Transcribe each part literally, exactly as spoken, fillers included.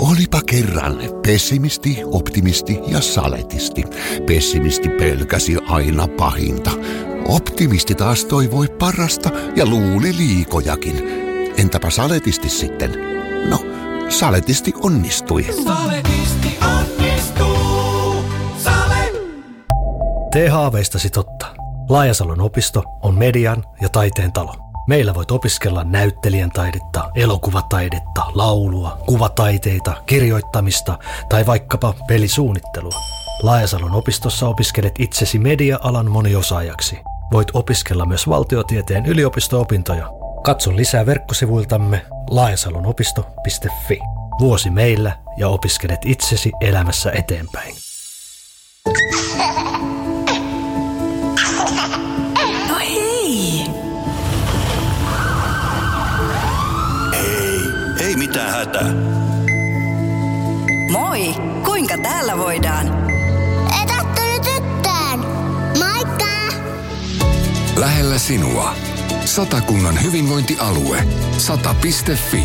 Olipa kerran pessimisti, optimisti ja saletisti. Pessimisti pelkäsi aina pahinta. Optimisti taas toivoi parasta ja luuli liikojakin. Entäpä saletisti sitten? No, saletisti onnistui. Saletisti onnistuu. Sale. Tee haaveistasi totta. Laajasalon opisto on median ja taiteen talo. Meillä voit opiskella näyttelijän taidetta, elokuvataidetta, laulua, kuvataiteita, kirjoittamista tai vaikkapa pelisuunnittelua. Laajasalon opistossa opiskelet itsesi media-alan moniosaajaksi. Voit opiskella myös valtiotieteen yliopisto-opintoja. Katso lisää verkkosivuiltamme laajasalonopisto piste fi. Vuosi meillä ja opiskelet itsesi elämässä eteenpäin. No hei! Hei, ei mitään hätää. Moi! Kuinka täällä voidaan? Ei tarttunut yhtään. Moikka! Lähellä sinua. Satakunnan hyvinvointialue. Sata piste fi.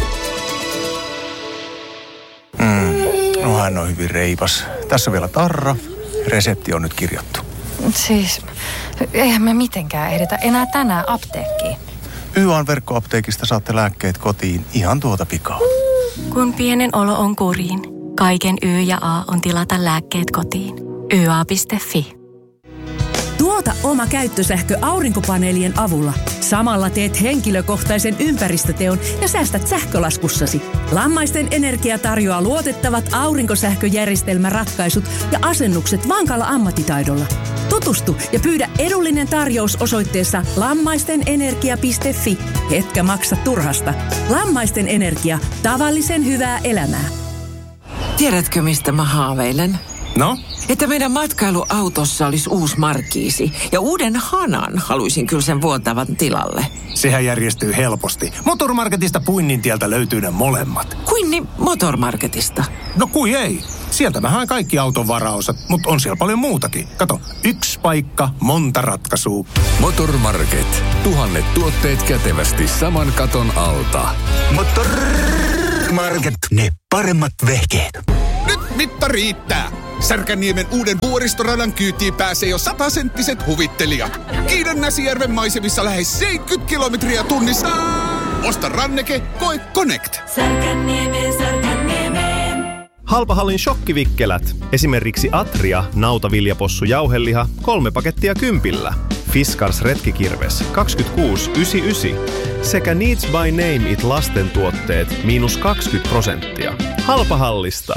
Mm, no hän on hyvin reipas. Tässä on vielä tarra. Resepti on nyt kirjattu. Siis, eihän me mitenkään ehditä enää tänään apteekkiin. Y A:n verkkoapteekista saatte lääkkeet kotiin ihan tuota pikaa. Kun pienen olo on kuriin, kaiken Y ja A on tilata lääkkeet kotiin. y a piste fi. Tuota oma käyttösähkö aurinkopaneelien avulla. Samalla teet henkilökohtaisen ympäristöteon ja säästät sähkölaskussasi. Lammaisten Energia tarjoaa luotettavat aurinkosähköjärjestelmäratkaisut ja asennukset vankalla ammattitaidolla. Tutustu ja pyydä edullinen tarjous osoitteessa lammaistenenergia piste fi. Etkä maksa turhasta. Lammaisten Energia. Tavallisen hyvää elämää. Tiedätkö, mistä mä haaveilen? No? Että meidän matkailuautossa olisi uusi markiisi. Ja uuden hanan haluaisin kyllä sen vuotavan tilalle. Sehän järjestyy helposti. Motormarketista Puinnintieltä löytyy ne molemmat. Kuinni Motormarketista? No kui ei. Sieltä mä haen kaikki auton varaosat, mutta on siellä paljon muutakin. Kato, yksi paikka, monta ratkaisua. Motormarket. Tuhannet tuotteet kätevästi saman katon alta. Motormarket. Ne paremmat vehkeet. Nyt mitta riittää. Särkänniemen uuden vuoristoradan kyytiin pääsee jo satasenttiset huvittelijat. Kiidan Näsijärven maisemissa lähes seitsemänkymmentä kilometriä tunnissa. Osta ranneke, koe Connect. Särkänniemeen, Särkänniemeen. Halpahallin shokkivikkelät. Esimerkiksi Atria, nautaviljapossu jauheliha, kolme pakettia kympillä. Fiskars retkikirves, kaksikymmentäkuusi yhdeksänkymmentäyhdeksän. Sekä Needs by Name It lastentuotteet, miinus kaksikymmentä prosenttia. Halpahallista.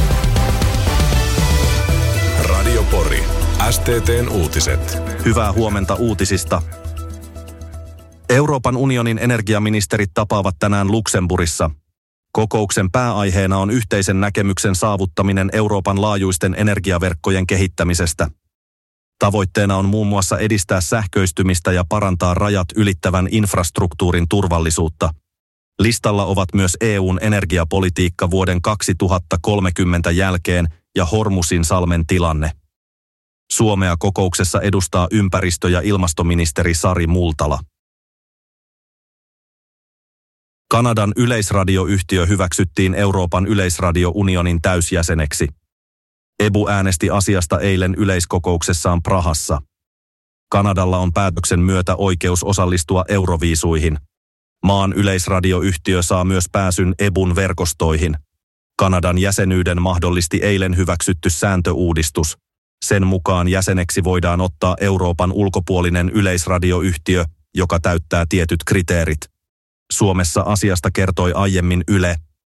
Radio Pori. S T T:n uutiset. Hyvää huomenta uutisista. Euroopan unionin energiaministerit tapaavat tänään Luxemburgissa. Kokouksen pääaiheena on yhteisen näkemyksen saavuttaminen Euroopan laajuisten energiaverkkojen kehittämisestä. Tavoitteena on muun muassa edistää sähköistymistä ja parantaa rajat ylittävän infrastruktuurin turvallisuutta. Listalla ovat myös E U:n energiapolitiikka vuoden kaksituhattakolmekymmentä jälkeen ja Hormusin salmen tilanne. Suomea kokouksessa edustaa ympäristö- ja ilmastoministeri Sari Multala. Kanadan yleisradioyhtiö hyväksyttiin Euroopan yleisradiounionin täysjäseneksi. E B U äänesti asiasta eilen yleiskokouksessaan Prahassa. Kanadalla on päätöksen myötä oikeus osallistua euroviisuihin. Maan yleisradioyhtiö saa myös pääsyn E B U:n verkostoihin. Kanadan jäsenyyden mahdollisti eilen hyväksytty sääntöuudistus. Sen mukaan jäseneksi voidaan ottaa Euroopan ulkopuolinen yleisradioyhtiö, joka täyttää tietyt kriteerit. Suomessa asiasta kertoi aiemmin Yle.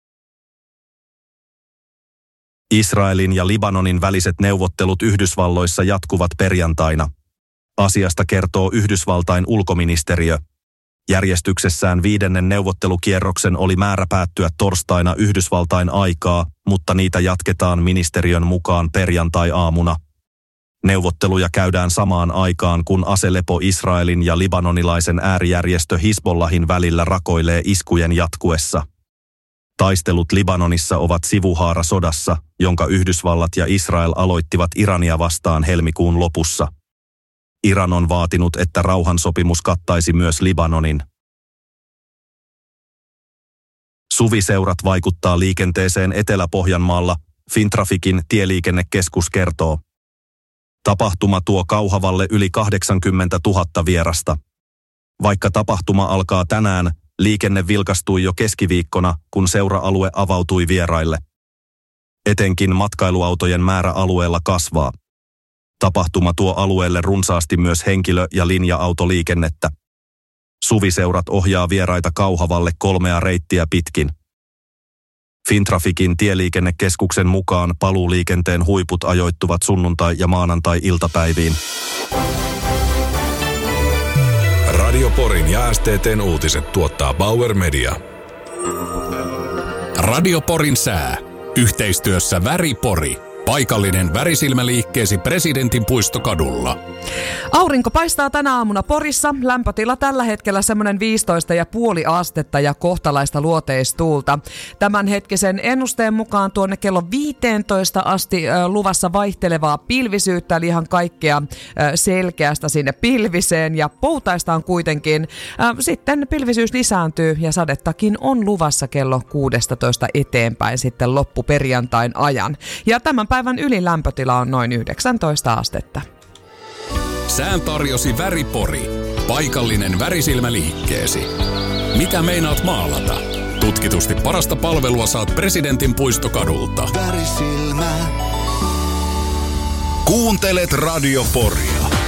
Israelin ja Libanonin väliset neuvottelut Yhdysvalloissa jatkuvat perjantaina. Asiasta kertoo Yhdysvaltain ulkoministeriö. Järjestyksessään viidennen neuvottelukierroksen oli määrä päättyä torstaina Yhdysvaltain aikaa, mutta niitä jatketaan ministeriön mukaan perjantai-aamuna. Neuvotteluja käydään samaan aikaan, kun aselepo Israelin ja libanonilaisen äärijärjestö Hisbollahin välillä rakoilee iskujen jatkuessa. Taistelut Libanonissa ovat sivuhaara sodassa, jonka Yhdysvallat ja Israel aloittivat Irania vastaan helmikuun lopussa. Iran on vaatinut, että rauhansopimus kattaisi myös Libanonin. Suviseurat vaikuttaa liikenteeseen Etelä-Pohjanmaalla, Fintrafikin tieliikennekeskus kertoo. Tapahtuma tuo Kauhavalle yli kahdeksankymmentätuhatta vierasta. Vaikka tapahtuma alkaa tänään, liikenne vilkastui jo keskiviikkona, kun seura-alue avautui vieraille. Etenkin matkailuautojen määrä alueella kasvaa. Tapahtuma tuo alueelle runsaasti myös henkilö- ja linja-autoliikennettä. Suviseurat ohjaa vieraita Kauhavalle kolmea reittiä pitkin. Fintrafikin tieliikennekeskuksen mukaan paluuliikenteen huiput ajoittuvat sunnuntai- ja maanantai-iltapäiviin. Radio Porin ja S T T:n uutiset tuottaa Bauer Media. Radio Porin sää. Yhteistyössä Väri-Pori. Paikallinen värisilmäliikkeesi Presidentin puistokadulla. Aurinko paistaa tänä aamuna Porissa. Lämpötila tällä hetkellä semmoinen viisitoista pilkku viisi astetta ja kohtalaista luoteistuulta. Tämänhetkisen ennusteen mukaan tuonne kello viisitoista asti äh, luvassa vaihtelevaa pilvisyyttä, eli ihan kaikkea äh, selkeästä sinne pilviseen ja poutaistaan kuitenkin. Äh, sitten pilvisyys lisääntyy ja sadettakin on luvassa kello kuusitoista eteenpäin sitten loppuperjantain ajan. Ja tämän päivän ylilämpötila on noin yhdeksäntoista astetta. Sään tarjosi Väri-Pori. Paikallinen värisilmäliikkeesi. Mitä meinaat maalata? Tutkitusti parasta palvelua saat Presidentin puistokadulta. Värisilmä. Kuuntelet Radio Poria.